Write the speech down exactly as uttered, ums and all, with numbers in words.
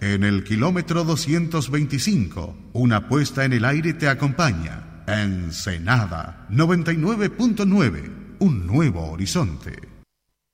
En el kilómetro doscientos veinticinco, una puesta en el aire te acompaña. Ensenada noventa y nueve punto nueve, un nuevo horizonte.